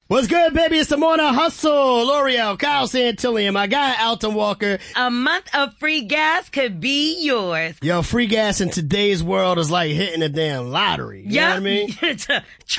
What's good, baby? It's the Morning Hustle. L'Oreal, Kyle Santillian, my guy, Alton Walker. A month of free gas could be yours. Yo, free gas in today's world is like hitting a damn lottery. You know what I mean?